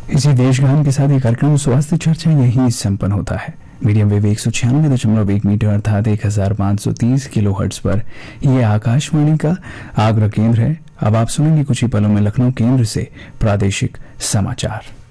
इसी देशगान के साथ ये कार्यक्रम स्वास्थ्य चर्चा यही संपन्न होता है। मीडियम वेव 196.1 मीटर अर्थात 1530 किलोहर्ट्ज पर यह आकाशवाणी का आगरा केंद्र है। अब आप सुनेंगे कुछ ही पलों में लखनऊ केंद्र से प्रादेशिक समाचार।